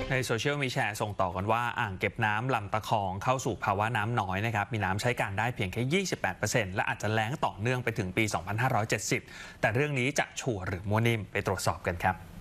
ในโซเชียลมีแชร์ส่งต่อกันว่าอ่างเก็บน้ำลำตะคองเข้าสู่ภาวะน้ำน้อยนะครับมีน้ำใช้การได้เพียงแค่ 28% และอาจจะแล้งต่อเนื่องไปถึงปี 2570 แต่เรื่องนี้จะชัวร์หรือมั่วนิ่มไปตรวจสอบกันครับ